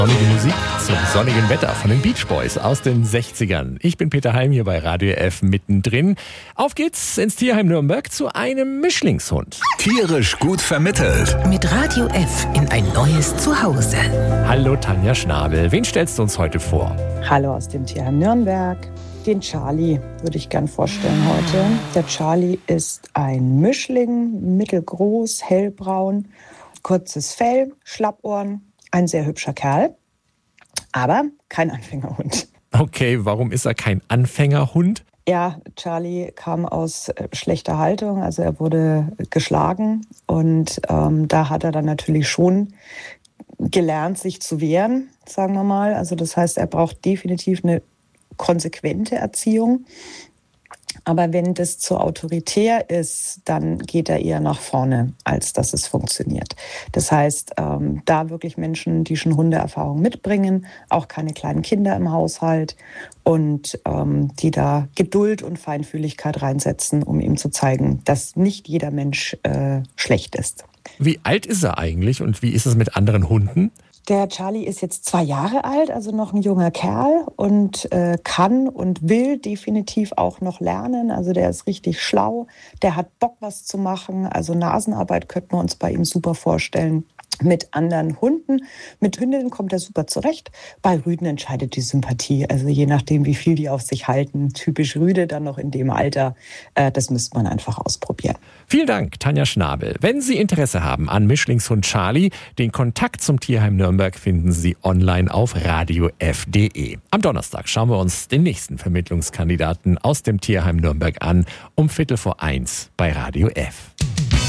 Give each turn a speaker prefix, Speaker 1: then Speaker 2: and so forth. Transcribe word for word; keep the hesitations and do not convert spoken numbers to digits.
Speaker 1: Sonnige Musik zum sonnigen Wetter von den Beach Boys aus den sechzigern. Ich bin Peter Heim hier bei Radio F mittendrin. Auf geht's ins Tierheim Nürnberg zu einem Mischlingshund.
Speaker 2: Tierisch gut vermittelt.
Speaker 3: Mit Radio F in ein neues Zuhause.
Speaker 1: Hallo Tanja Schnabel, wen stellst du uns heute vor?
Speaker 4: Hallo aus dem Tierheim Nürnberg. Den Charlie würde ich gern vorstellen heute. Der Charlie ist ein Mischling, mittelgroß, hellbraun, kurzes Fell, Schlappohren. Ein sehr hübscher Kerl, aber kein Anfängerhund.
Speaker 1: Okay, warum ist er kein Anfängerhund?
Speaker 4: Ja, Charlie kam aus äh, schlechter Haltung, also er wurde geschlagen und ähm, da hat er dann natürlich schon gelernt, sich zu wehren, sagen wir mal. Also das heißt, er braucht definitiv eine konsequente Erziehung. Aber wenn das zu autoritär ist, dann geht er eher nach vorne, als dass es funktioniert. Das heißt, ähm, da wirklich Menschen, die schon Hundeerfahrung mitbringen, auch keine kleinen Kinder im Haushalt und ähm, die da Geduld und Feinfühligkeit reinsetzen, um ihm zu zeigen, dass nicht jeder Mensch äh, schlecht ist.
Speaker 1: Wie alt ist er eigentlich und wie ist es mit anderen Hunden?
Speaker 4: Der Charlie ist jetzt zwei Jahre alt, also noch ein junger Kerl und äh, kann und will definitiv auch noch lernen. Also der ist richtig schlau, der hat Bock, was zu machen. Also Nasenarbeit könnten wir uns bei ihm super vorstellen. Mit anderen Hunden, mit Hündinnen kommt er super zurecht. Bei Rüden entscheidet die Sympathie. Also je nachdem, wie viel die auf sich halten. Typisch Rüde dann noch in dem Alter. Äh, das müsste man einfach ausprobieren.
Speaker 1: Vielen Dank, Tanja Schnabel. Wenn Sie Interesse haben an Mischlingshund Charlie, den Kontakt zum Tierheim Nürnberg finden Sie online auf radio f punkt de. Am Donnerstag schauen wir uns den nächsten Vermittlungskandidaten aus dem Tierheim Nürnberg an, um Viertel vor eins bei Radio F.